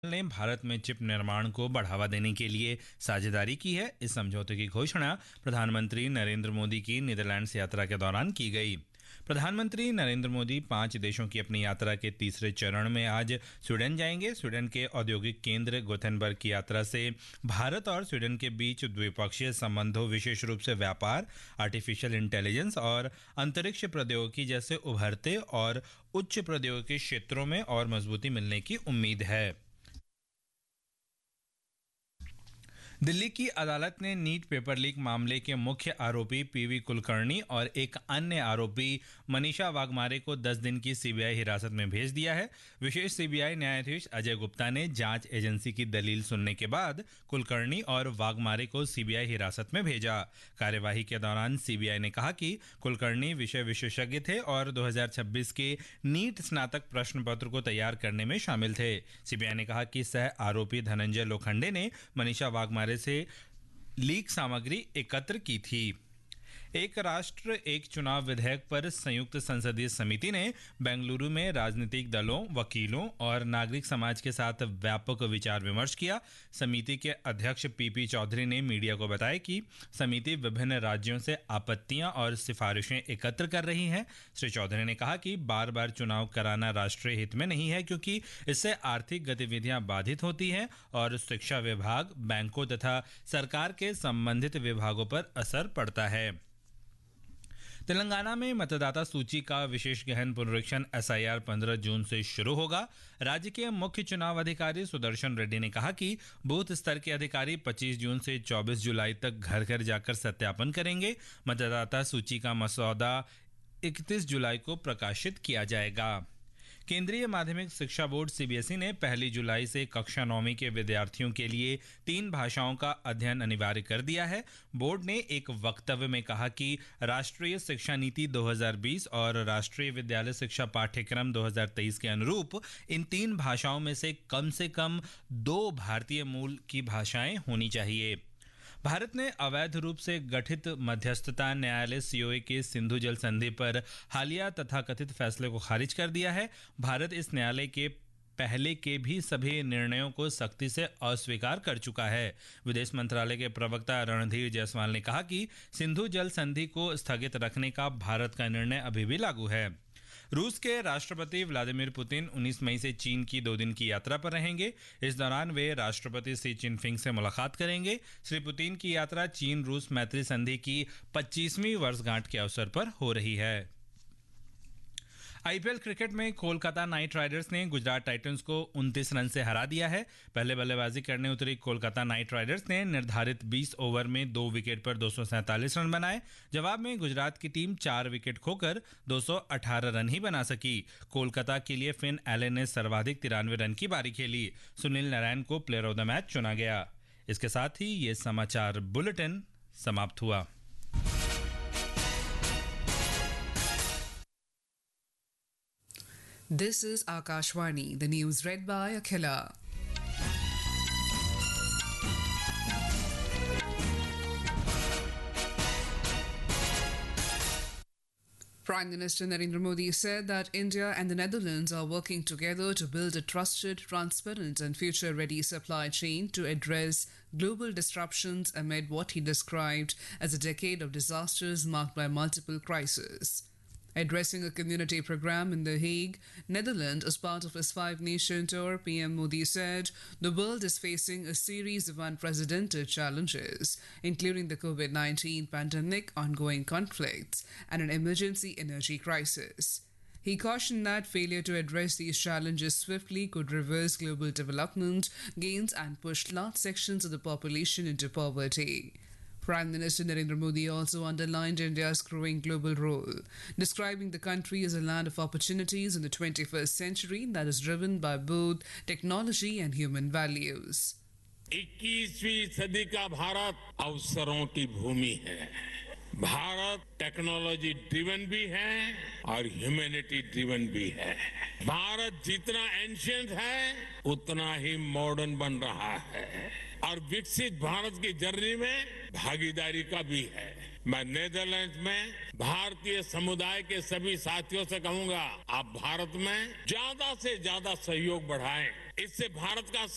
ने भारत में चिप निर्माण को बढ़ावा देने के लिए साझेदारी की है। इस समझौते की घोषणा प्रधानमंत्री नरेंद्र मोदी की नीदरलैंड्स यात्रा के दौरान की गई। प्रधानमंत्री नरेंद्र मोदी 5 देशों की अपनी यात्रा के तीसरे चरण में आज स्वीडन जाएंगे। स्वीडन के औद्योगिक केंद्र गोथेनबर्ग की यात्रा से भारत और स्वीडन के बीच द्विपक्षीय संबंधों, विशेष रूप से व्यापार, आर्टिफिशियल इंटेलिजेंस और अंतरिक्ष प्रौद्योगिकी जैसे उभरते और उच्च प्रौद्योगिकी क्षेत्रों में और मजबूती मिलने की उम्मीद है। दिल्ली की अदालत ने नीट पेपर लीक मामले के मुख्य आरोपी पीवी कुलकर्णी और एक अन्य आरोपी मनीषा वाघमारे को 10 दिन की सीबीआई हिरासत में भेज दिया है। विशेष सीबीआई न्यायाधीश अजय गुप्ता ने जांच एजेंसी की दलील सुनने के बाद कुलकर्णी और वाघमारे को सीबीआई हिरासत में भेजा। कार्यवाही के दौरान सीबीआई ने कहा कि कुलकर्णी विषय विशेषज्ञ थे और 2026 के नीट स्नातक प्रश्न पत्र को तैयार करने में शामिल थे। सीबीआई ने कहा कि सह आरोपी धनंजय लोखंडे ने मनीषा वाघमारे से लीक सामग्री एकत्र की थी। एक राष्ट्र एक चुनाव विधेयक पर संयुक्त संसदीय समिति ने बेंगलुरु में राजनीतिक दलों, वकीलों और नागरिक समाज के साथ व्यापक विचार विमर्श किया। समिति के अध्यक्ष पीपी चौधरी ने मीडिया को बताया कि समिति विभिन्न राज्यों से आपत्तियां और सिफारिशें एकत्र कर रही है। श्री चौधरी ने कहा कि बार बार चुनाव कराना राष्ट्रीय हित में नहीं है, क्योंकि इससे आर्थिक गतिविधियां बाधित होती हैं और शिक्षा विभाग, बैंकों तथा सरकार के संबंधित विभागों पर असर पड़ता है। तेलंगाना में मतदाता सूची का विशेष गहन पुनरीक्षण SIR 15 जून से शुरू होगा। राज्य के मुख्य चुनाव अधिकारी सुदर्शन रेड्डी ने कहा कि बूथ स्तर के अधिकारी 25 जून से 24 जुलाई तक घर घर जाकर सत्यापन करेंगे। मतदाता सूची का मसौदा 31 जुलाई को प्रकाशित किया जाएगा। केंद्रीय माध्यमिक शिक्षा बोर्ड CBSE ने 1 जुलाई से कक्षा 9वीं के विद्यार्थियों के लिए 3 भाषाओं का अध्ययन अनिवार्य कर दिया है। बोर्ड ने एक वक्तव्य में कहा कि राष्ट्रीय शिक्षा नीति 2020 और राष्ट्रीय विद्यालय शिक्षा पाठ्यक्रम 2023 के अनुरूप इन 3 भाषाओं में से कम 2 भारतीय मूल की भाषाएं होनी चाहिए। भारत ने अवैध रूप से गठित मध्यस्थता न्यायालय COA के सिंधु जल संधि पर हालिया तथाकथित फैसले को खारिज कर दिया है। भारत इस न्यायालय के पहले के भी सभी निर्णयों को सख्ती से अस्वीकार कर चुका है। विदेश मंत्रालय के प्रवक्ता रणधीर जायसवाल ने कहा कि सिंधु जल संधि को स्थगित रखने का भारत का निर्णय अभी भी लागू है। रूस के राष्ट्रपति व्लादिमीर पुतिन 19 मई से चीन की 2 दिन की यात्रा पर रहेंगे। इस दौरान वे राष्ट्रपति शी जिनपिंग से मुलाकात करेंगे। श्री पुतिन की यात्रा चीन रूस मैत्री संधि की 25वीं वर्षगांठ के अवसर पर हो रही है। IPL क्रिकेट में कोलकाता नाइट राइडर्स ने गुजरात टाइटंस को 29 रन से हरा दिया है। पहले बल्लेबाजी करने उतरी कोलकाता नाइट राइडर्स ने निर्धारित 20 ओवर में 2 विकेट पर 247 रन बनाए। जवाब में गुजरात की टीम 4 विकेट खोकर 218 रन ही बना सकी। कोलकाता के लिए फिन एलन ने सर्वाधिक 93 रन की पारी खेली। सुनील नारायण को प्लेयर ऑफ द मैच चुना गया। इसके साथ ही ये समाचार बुलेटिन समाप्त हुआ। This is Akashvani, the news read by Akhila. Prime Minister Narendra Modi said that India and the Netherlands are working together to build a trusted, transparent and future-ready supply chain to address global disruptions amid what he described as a decade of disasters marked by multiple crises. Addressing a community program in The Hague, Netherlands, as part of his 5-nation tour, PM Modi said the world is facing a series of unprecedented challenges, including the COVID-19 pandemic, ongoing conflicts, and an emergency energy crisis. He cautioned that failure to address these challenges swiftly could reverse global development gains and push large sections of the population into poverty. Prime Minister Narendra Modi also underlined India's growing global role, describing the country as a land of opportunities in the 21st century that is driven by both technology and human values. 21वीं सदी का भारत अवसरों की भूमि है। Bharat technology driven भी है और humanity driven भी है। भारत जितना एंशिएंट है उतना ही मॉडर्न बन रहा है और विकसित भारत की जर्नी में भागीदारी का भी है। मैं नेदरलैंड्स में भारतीय समुदाय के सभी साथियों से कहूंगा, आप भारत में ज्यादा से ज्यादा सहयोग बढ़ाएं। इससे भारत का